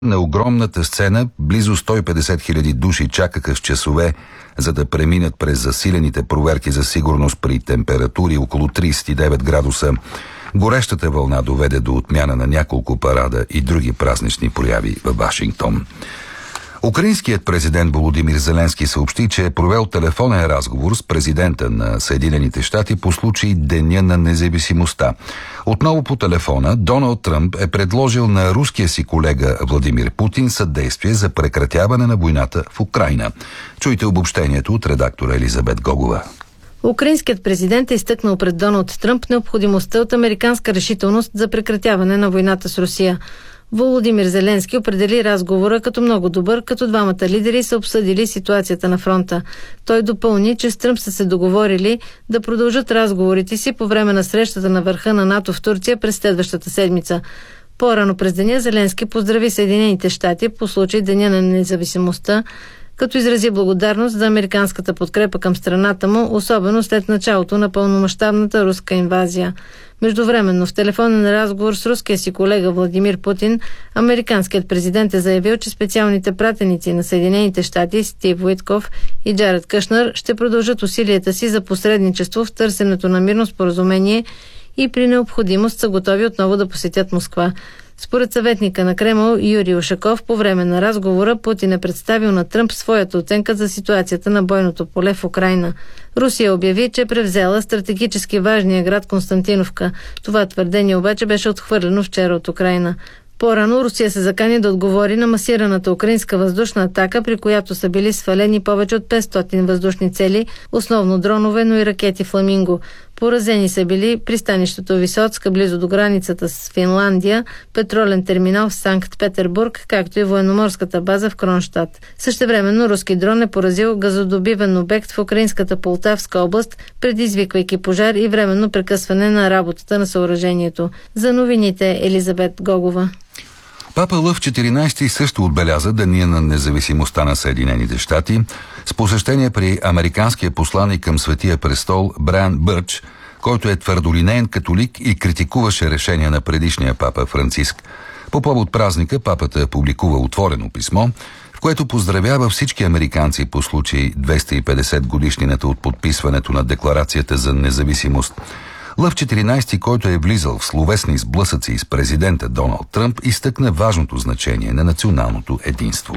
На огромната сцена близо 150 хиляди души чакаха с часове, за да преминат през засилените проверки за сигурност при температури около 39 градуса. Горещата вълна доведе до отмяна на няколко парада и други празнични прояви във Вашингтон. Украинският президент Володимир Зеленски съобщи, че е провел телефонен разговор с президента на Съединените щати по случай Деня на независимостта. Отново по телефона Доналд Тръмп е предложил на руския си колега Владимир Путин съдействие за прекратяване на войната в Украйна. Чуйте обобщението от редактора Елизабет Гогова. Украинският президент е изтъкнал пред Доналд Тръмп необходимостта от американска решителност за прекратяване на войната с Русия. Володимир Зеленски определи разговора като много добър, като двамата лидери са обсъдили ситуацията на фронта. Той допълни, че с Тръмп са се договорили да продължат разговорите си по време на срещата на върха на НАТО в Турция през следващата седмица. По-рано през деня Зеленски поздрави Съединените щати по случай Деня на независимостта, като изрази благодарност за американската подкрепа към страната му, особено след началото на пълномащабната руска инвазия. Междувременно в телефонен разговор с руския си колега Владимир Путин, американският президент е заявил, че специалните пратеници на Съединените щати Стив Уитков и Джаред Кушнер ще продължат усилията си за посредничество в търсенето на мирно споразумение и при необходимост са готови отново да посетят Москва. Според съветника на Кремъл Юрий Ушаков, по време на разговора Путин е представил на Тръмп своята оценка за ситуацията на бойното поле в Украйна. Русия обяви, че е превзела стратегически важния град Константиновка. Това твърдение обаче беше отхвърлено вчера от Украйна. По-рано Русия се закани да отговори на масираната украинска въздушна атака, при която са били свалени повече от 500 въздушни цели, основно дронове, но и ракети «Фламинго». Поразени са били пристанището Висоцка, близо до границата с Финландия, петролен терминал в Санкт-Петербург, както и военноморската база в Кронштадт. Същевременно руски дрон е поразил газодобивен обект в украинската Полтавска област, предизвиквайки пожар и временно прекъсване на работата на съоръжението. За новините Елизабет Гогова. Папа Лъв XIV също отбеляза Деня на независимостта на Съединените щати с посещение при американския посланик към Светия престол Брайан Бърч, който е твърдолинеен католик и критикуваше решения на предишния папа Франциск. По повод празника папата публикува отворено писмо, в което поздравява всички американци по случай 250 годишнината от подписването на Декларацията за независимост. Лъв XIV, който е влизал в словесни сблъсъци с президента Доналд Тръмп, изтъкна важното значение на националното единство.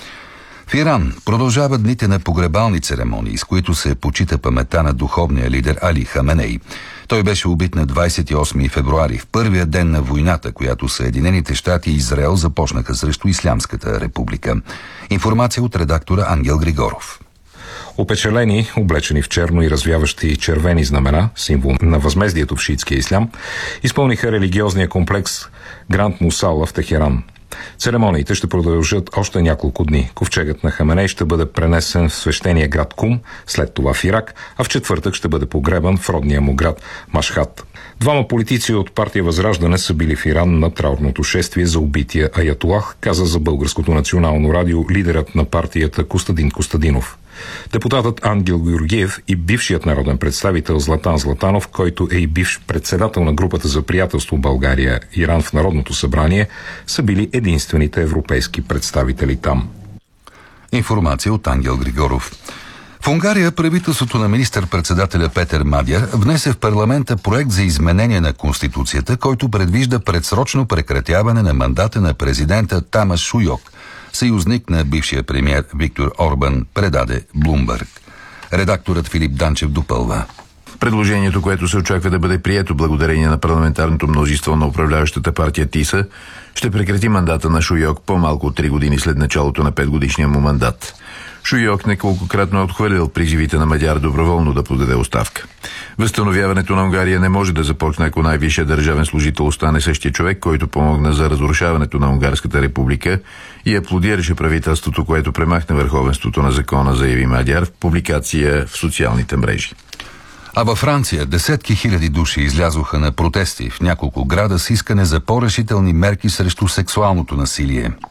В Иран продължават дните на погребални церемонии, с които се почита паметта на духовния лидер Али Хаменей. Той беше убит на 28 февруари, в първия ден на войната, която Съединените щати и Израел започнаха срещу Ислямската република. Информация от редактора Ангел Григоров. Опечалени, облечени в черно и развяващи червени знамена, символ на възмездието в шиитския ислям, изпълниха религиозния комплекс Гранд Мусала в Техеран. Церемониите ще продължат още няколко дни. Ковчегът на Хаменей ще бъде пренесен в свещения град Кум, след това в Ирак, а в четвъртък ще бъде погребан в родния му град Машхад. Двама политици от партия Възраждане са били в Иран на траурното шествие за убития аятолах, каза за Българското национално радио лидерът на партията Костадин Костадинов. Депутатът Ангел Георгиев и бившият народен представител Златан Златанов, който е и бивш председател на групата за приятелство България-Иран в Народното събрание, са били единствените европейски представители там. Информация от Ангел Григоров. В Унгария правителството на министър-председателя Петър Мадяр внесе в парламента проект за изменение на Конституцията, който предвижда предсрочно прекратяване на мандата на президента Тамаш Шуйок. Съюзник на бившия премиер Виктор Орбан, предаде Блумбърг. Редакторът Филип Данчев допълва. Предложението, което се очаква да бъде прието благодарение на парламентарното мнозинство на управляващата партия ТИСА, ще прекрати мандата на Шуйок по-малко от 3 години след началото на 5-годишния му мандат. Шуйок неколкократно е отхвърлял призивите на Мадяр доброволно да подаде оставка. Възстановяването на Унгария не може да започне, ако най-висшият държавен служител остане същия човек, който помогна за разрушаването на Унгарската република и аплодираше правителството, което премахна върховенството на закона, заяви Мадяр в публикация в социалните мрежи. А във Франция десетки хиляди души излязоха на протести в няколко града с искане за по-решителни мерки срещу сексуалното насилие.